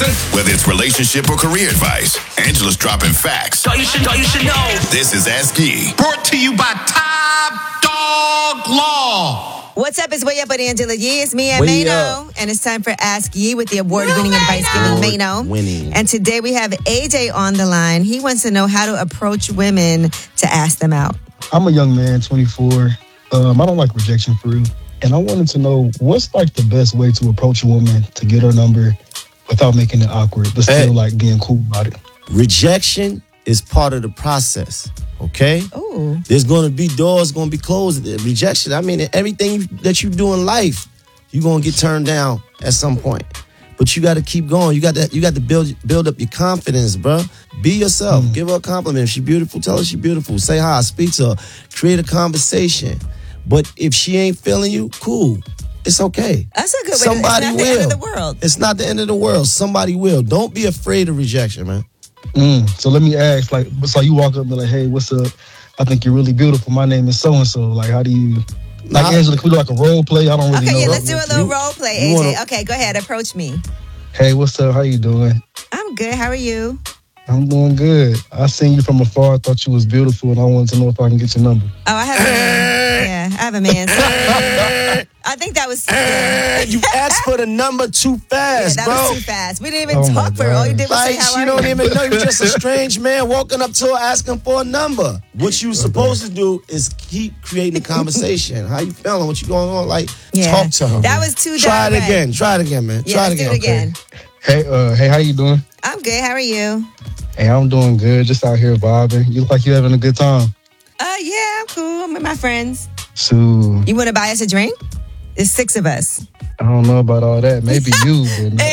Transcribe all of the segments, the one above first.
listen. Whether it's relationship or career advice, Angela's dropping facts. Thought you should know. This is Ask Yee. Brought to you by Top Dog Law. What's up? It's Way Up with Angela Yee. It's me and Way Mano. up. And it's time for Ask Yee with the award-winning advice-giving Mano. Winning. And today we have AJ on the line. He wants to know how to approach women to ask them out. I'm a young man, 24. I don't like rejection for real. And I wanted to know what's like the best way to approach a woman to get her number without making it awkward, but still like being cool about it. Rejection is part of the process, okay? Ooh. There's going to be doors going to be closed. Rejection, I mean, everything that you do in life, you're going to get turned down at some point. But you got to keep going. You got to build up your confidence, bro. Be yourself. Give her a compliment. If she's beautiful, tell her she's beautiful. Say hi, speak to her. Create a conversation. But if she ain't feeling you, cool. It's okay. That's a good way. Somebody It's not will. the end of the world. It's not the end of the world. Somebody will. Don't be afraid of rejection, man. So let me ask, like, so you walk up and be like, hey, what's up? I think you're really beautiful. My name is so-and-so. Like, how do you... Like, Angela, can we do like a role play? I don't really know. Okay, yeah, let's do a little role play, AJ. Okay, go ahead. Approach me. Hey, what's up? How you doing? I'm good. How are you? I'm doing good. I seen you from afar. I thought you was beautiful, and I wanted to know if I can get your number. Oh, I have a man. Yeah, I have a man. Sorry. I think that was... You asked for the number too fast, that bro. was too fast. We didn't even talk for it. All you did was Like, say how she are don't you. even know. You're just a strange man walking up to her asking for a number. What you supposed to do is keep creating a conversation. How you feeling? What you going on? Like, talk to her. That was too Try it direct. again. Try it again, man. Yeah, Try it let's again. do it again. Hey, how you doing? I'm good. How are you? Hey, I'm doing good. Just out here vibing. You look like you having a good time. Yeah, I'm cool. I'm with my friends. So, You want to buy us a drink? There's 6 of us. I don't know about all that. Maybe you,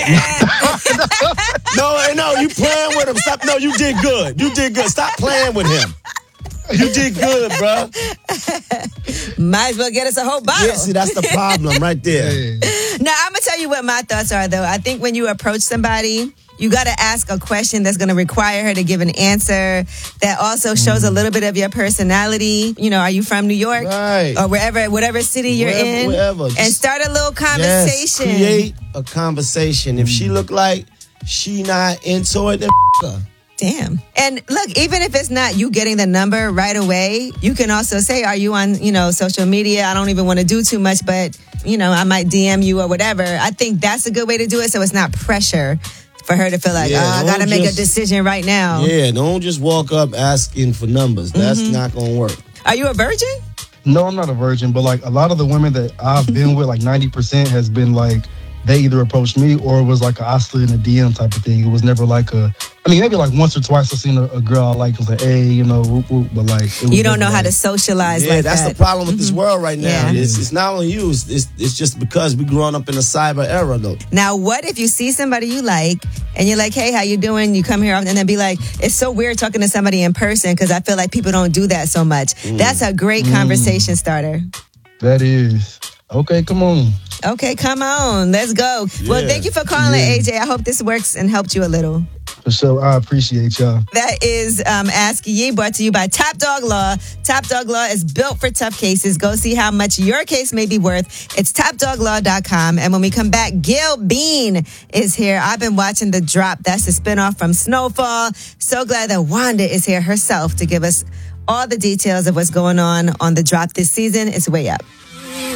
but No, you playing with him. Stop. No, you did good. You did good. Stop playing with him. You did good, bro. Might as well get us a whole bottle. Yeah, see, that's the problem right there. Now, I'm going to tell you what my thoughts are, though. I think when you approach somebody, you got to ask a question that's going to require her to give an answer that also shows a little bit of your personality. You know, are you from New York? Right. Or whatever city you're in? Wherever. And start a little conversation. Yes, create a conversation. If she look like she not into it, then her. Damn. And look, even if it's not you getting the number right away, you can also say, are you on, social media? I don't even want to do too much, but, I might DM you or whatever. I think that's a good way to do it so it's not pressure for her to feel like, I got to make a decision right now. Yeah, don't just walk up asking for numbers. That's not going to work. Are you a virgin? No, I'm not a virgin, but like a lot of the women that I've been with, like 90% has been like, they either approached me or it was like I slid in a DM type of thing. It was never like maybe like once or twice I've seen a girl I like and was like, hey, whoop, whoop, but like. It was You don't know never how like, to socialize Yeah, like that's that. the problem with this world right now. Yeah. It's not only you. It's just because we growing up in a cyber era, though. Now, what if you see somebody you like and you're like, hey, how you doing? You come here and then be like, it's so weird talking to somebody in person because I feel like people don't do that so much. That's a great conversation starter. That is. Okay, come on. Okay, come on. Let's go. Well, thank you for calling, AJ. I hope this works and helped you a little. For sure. I appreciate y'all. That is Ask Yee, brought to you by Top Dog Law. Top Dog Law is built for tough cases. Go see how much your case may be worth. It's topdoglaw.com. And when we come back, Gail Bean is here. I've been watching The Drop. That's the spinoff from Snowfall. So glad that Wanda is here herself to give us all the details of what's going on The Drop this season. It's way up.